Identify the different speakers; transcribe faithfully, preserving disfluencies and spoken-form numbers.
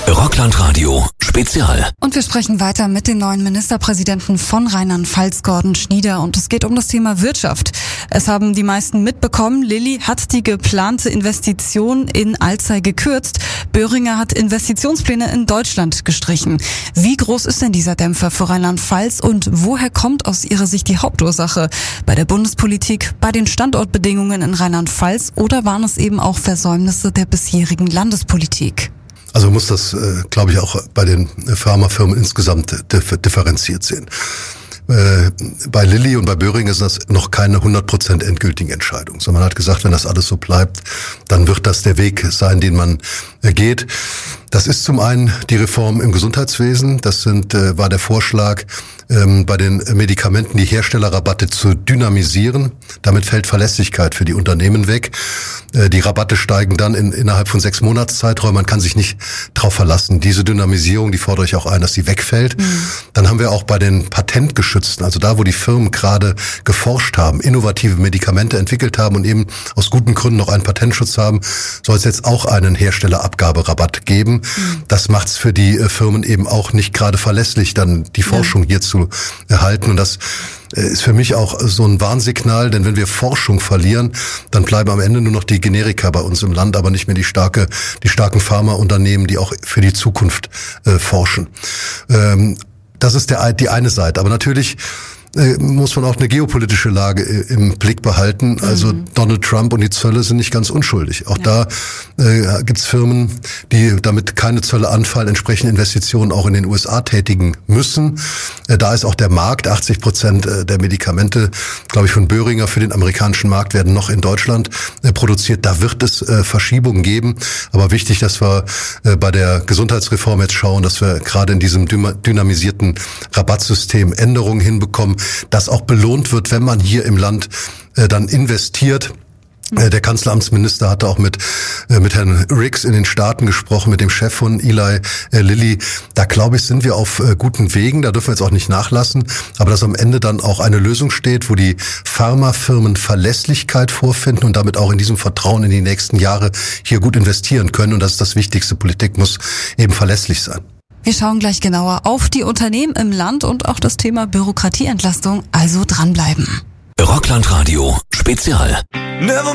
Speaker 1: Rockland-Radio Spezial.
Speaker 2: Und wir sprechen weiter mit dem neuen Ministerpräsidenten von Rheinland-Pfalz, Gordon Schnieder. Und es geht um das Thema Wirtschaft. Es haben die meisten mitbekommen, Lilly hat die geplante Investition in Alzey gekürzt. Boehringer hat Investitionspläne in Deutschland gestrichen. Wie groß ist denn dieser Dämpfer für Rheinland-Pfalz und woher kommt aus Ihrer Sicht die Hauptursache? Bei der Bundespolitik, bei den Standortbedingungen in Rheinland-Pfalz oder waren es eben auch Versäumnisse der bisherigen Landespolitik?
Speaker 3: Also muss das, äh, glaube ich, auch bei den Pharmafirmen insgesamt dif- differenziert sehen. Äh, bei Lilly und bei Boehringer ist das noch keine hundert Prozent endgültige Entscheidung. Sondern man hat gesagt, wenn das alles so bleibt, dann wird das der Weg sein, den man äh, geht. Das ist zum einen die Reform im Gesundheitswesen. Das sind, äh, war der Vorschlag, ähm, bei den Medikamenten die Herstellerrabatte zu dynamisieren. Damit fällt Verlässlichkeit für die Unternehmen weg. Äh, die Rabatte steigen dann in, innerhalb von sechs Monatszeiträumen. Man kann sich nicht drauf verlassen. Diese Dynamisierung, die fordere ich auch ein, dass sie wegfällt. Mhm. Dann haben wir auch bei den Patentgeschützten, also da, wo die Firmen gerade geforscht haben, innovative Medikamente entwickelt haben und eben aus guten Gründen noch einen Patentschutz haben, soll es jetzt auch einen Herstellerabgaberabatt geben. Das macht es für die Firmen eben auch nicht gerade verlässlich, dann die Forschung hier zu erhalten. Und das ist für mich auch so ein Warnsignal, denn wenn wir Forschung verlieren, dann bleiben am Ende nur noch die Generika bei uns im Land, aber nicht mehr die starke, die starken Pharmaunternehmen, die auch für die Zukunft äh, forschen. Ähm, das ist der, die eine Seite. Aber natürlich muss man auch eine geopolitische Lage im Blick behalten. Also mhm. Donald Trump und die Zölle sind nicht ganz unschuldig. Auch ja. da äh, gibt's Firmen, die, damit keine Zölle anfallen, entsprechende Investitionen auch in den U S A tätigen müssen. Äh, da ist auch der Markt, achtzig Prozent der Medikamente, glaube ich, von Boehringer für den amerikanischen Markt werden noch in Deutschland äh, produziert. Da wird es äh, Verschiebungen geben. Aber wichtig, dass wir äh, bei der Gesundheitsreform jetzt schauen, dass wir gerade in diesem dynamisierten Rabattsystem Änderungen hinbekommen, dass auch belohnt wird, wenn man hier im Land äh, dann investiert. Äh, der Kanzleramtsminister hatte auch mit äh, mit Herrn Riggs in den Staaten gesprochen, mit dem Chef von Eli äh, Lilly. Da, glaube ich, sind wir auf äh, guten Wegen. Da dürfen wir jetzt auch nicht nachlassen. Aber dass am Ende dann auch eine Lösung steht, wo die Pharmafirmen Verlässlichkeit vorfinden und damit auch in diesem Vertrauen in die nächsten Jahre hier gut investieren können. Und das ist das Wichtigste. Politik muss eben verlässlich sein.
Speaker 2: Wir schauen gleich genauer auf die Unternehmen im Land und auch das Thema Bürokratieentlastung, also dranbleiben.
Speaker 1: Rockland-Radio Spezial.